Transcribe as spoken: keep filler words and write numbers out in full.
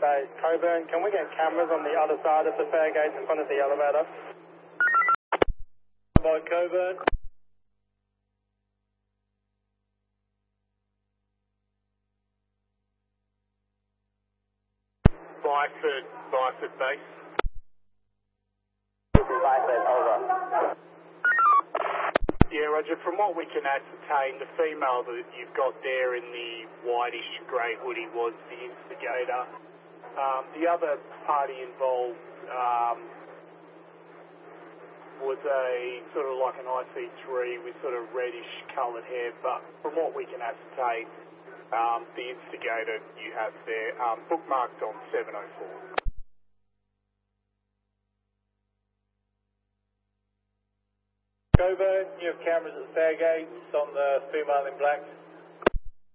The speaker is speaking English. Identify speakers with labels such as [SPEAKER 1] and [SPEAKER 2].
[SPEAKER 1] Base. Coburn, can we get cameras on the other side of the fare gate in front of the elevator? By Coburn.
[SPEAKER 2] Byford, Byford Base.
[SPEAKER 1] Byford, over.
[SPEAKER 2] Yeah, Roger, from what we can ascertain, the female that you've got there in the whitish grey hoodie was the instigator. Um, the other party involved um, was a sort of like an I C three with sort of reddish coloured hair, but from what we can ascertain, um, the instigator you have there, um, bookmarked on seven oh four.
[SPEAKER 1] Coburn, you have cameras at the fare gates on the female in black.